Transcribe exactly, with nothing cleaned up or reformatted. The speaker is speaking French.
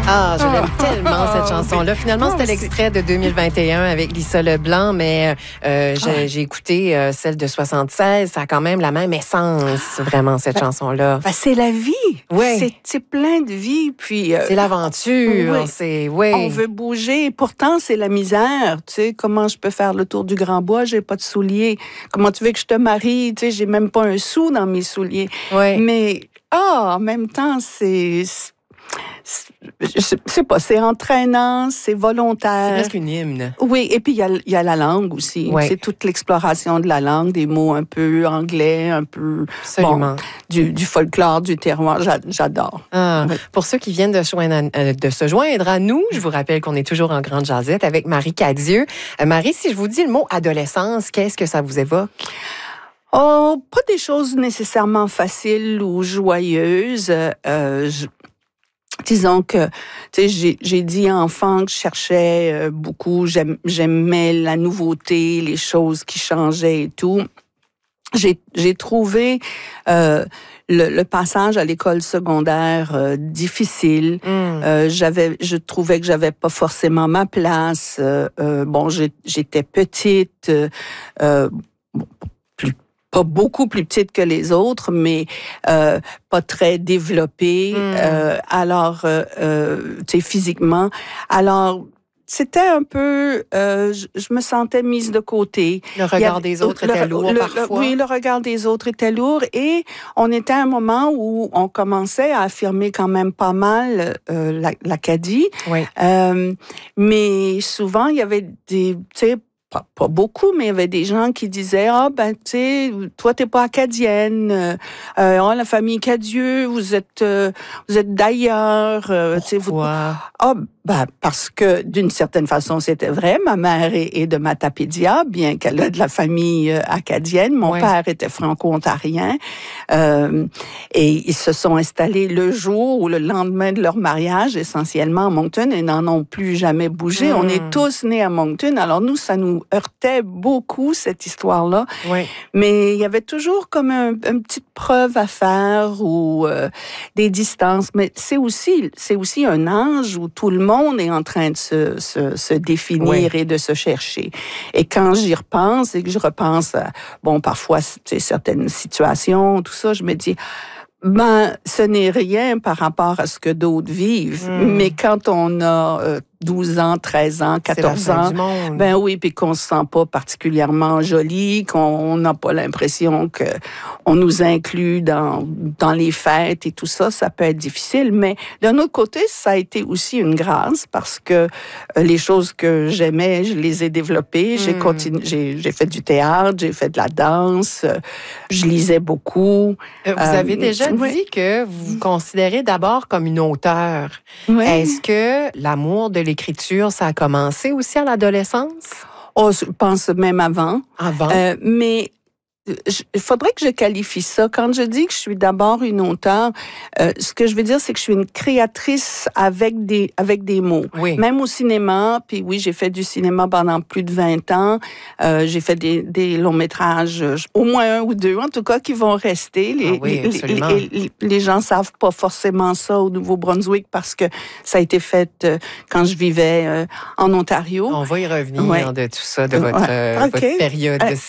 Ah, je Ah. l'aime tellement, cette chanson-là. Finalement, Moi c'était aussi. l'extrait de deux mille vingt et un avec Lisa Leblanc, mais euh, j'ai, Ouais. j'ai écouté euh, celle de soixante-seize. Ça a quand même la même essence, vraiment, cette Ben, chanson-là. Ben, c'est la vie. Ouais. C'est, c'est plein de vie. Puis, euh, C'est l'aventure, oui. c'est... Oui. On veut bouger. Pourtant, c'est la misère. Tu sais, comment je peux faire le tour du Grand Bois? J'ai pas de souliers. Comment tu veux que je te marie? Tu sais, j'ai même pas un sou dans mes souliers. Ouais. Mais, ah, en même temps, c'est... c'est- Je sais- je sais pas, c'est entraînant, c'est C'est volontaire. presque une hymne. Oui, et puis il y a, il y a la langue aussi. Ouais. C'est toute l'exploration de la langue, des mots un peu anglais, un peu Absolument. bon, du, du folklore, du terroir. J'a- J'adore. Ah, Oui. Pour ceux qui viennent de, joindre à- euh, de se joindre à nous, je vous rappelle qu'on est toujours en grande jasette avec Marie Cadieux. Euh, Marie, si je vous dis le mot adolescence, qu'est-ce que ça vous évoque? Oh, pas des choses nécessairement faciles ou joyeuses. Euh, je- Disons que, tu sais, j'ai, j'ai dit enfant que je cherchais euh, beaucoup, j'aime, j'aimais la nouveauté, les choses qui changeaient et tout. J'ai, j'ai trouvé euh, le, le passage à l'école secondaire euh, difficile. Mm. Euh, j'avais, je trouvais que j'avais pas forcément ma place. Euh, euh, bon, j'ai, j'étais petite, euh, bon, plus, pas beaucoup plus petite que les autres, mais euh, pas très développée. Mm. Euh, alors, euh, euh, tu sais, physiquement. Alors, c'était un peu, euh, je, je me sentais mise de côté. Le regard Il y des avait- autres le- était lourd le- le- parfois. Oui, le regard des autres était lourd et on était à un moment où on commençait à affirmer quand même pas mal euh, la- l'Acadie. Oui. Euh, mais souvent, il y avait des, tu sais, pas, pas beaucoup, mais il y avait des gens qui disaient, ah, ben, tu sais, toi, t'es pas acadienne, euh, euh, oh, la famille Cadieux, vous êtes, euh, vous êtes d'ailleurs, euh, tu sais, vous, Pourquoi? ah, ben, parce que d'une certaine façon, c'était vrai. Ma mère est, est de Matapédia, bien qu'elle a de la famille euh, acadienne. Mon Ouais. père était franco-ontarien. Euh, et ils se sont installés le jour ou le lendemain de leur mariage, essentiellement à Moncton, et n'en ont plus jamais bougé. Mm. On est tous nés à Moncton. Alors nous, ça nous heurtait beaucoup, cette histoire-là. Oui. Mais il y avait toujours comme un, une petite preuve à faire ou euh, des distances. Mais c'est aussi, c'est aussi un âge où tout le monde est en train de se, se, se définir Oui. et de se chercher. Et quand j'y repense et que je repense à, bon, parfois, tu sais, certaines situations, tout ça, je me dis, ben, ce n'est rien par rapport à ce que d'autres vivent. Mm. Mais quand on a euh, douze ans, treize ans, C'est la quatorze fin ans, du monde. ben oui, puis qu'on se sent pas particulièrement joli, qu'on n'a pas l'impression que on nous inclut dans dans les fêtes et tout ça, ça peut être difficile. Mais d'un autre côté, ça a été aussi une grâce parce que euh, les choses que j'aimais, je les ai développées. J'ai Mm. continué, j'ai j'ai fait du théâtre, j'ai fait de la danse, euh, je lisais beaucoup. Euh, Vous Euh, avez déjà oui. dit que vous vous considérez d'abord comme une auteure. Ouais. Est-ce que l'amour de l'écriture, ça a commencé aussi à l'adolescence? Oh, je pense même avant. Avant? Euh, mais il faudrait que je qualifie ça. Quand je dis que je suis d'abord une auteure, euh, ce que je veux dire, c'est que je suis une créatrice avec des avec des mots. Oui. Même au cinéma, puis oui, j'ai fait du cinéma pendant plus de vingt ans. Euh, j'ai fait des, des longs métrages, euh, au moins un ou deux, en tout cas, qui vont rester. Les, Ah oui, les, absolument. les, les, les gens savent pas forcément ça au Nouveau-Brunswick parce que ça a été fait euh, quand je vivais euh, en Ontario. On va y revenir Ouais. de tout ça, de votre, Ouais. euh, OK. votre période Euh, de